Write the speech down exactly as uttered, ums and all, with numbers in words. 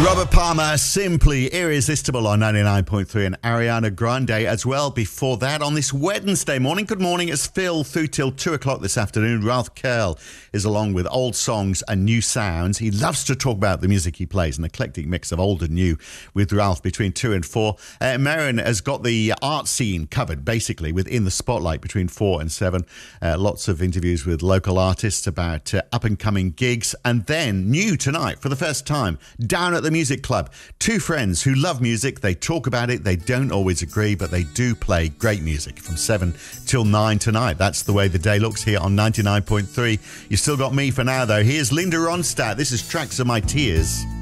Robert Palmer, Simply Irresistible on ninety-nine point three, and Ariana Grande as well before that on this Wednesday morning. Good morning, it's Phil through till two o'clock this afternoon. Ralph Curl is along with old songs and new sounds. He loves to talk about the music he plays, an eclectic mix of old and new with Ralph between two and four. Uh, Marion has got the art scene covered, basically, within the spotlight between four and seven. Uh, lots of interviews with local artists about uh, up-and-coming gigs. And then, new tonight, for the first time, down at the Music Club. Two friends who love music, they talk about it, they don't always agree, but they do play great music from seven till nine tonight. That's the way the day looks here on ninety-nine point three. You've still got me for now, though. Here's Linda Ronstadt. This is Tracks of My Tears.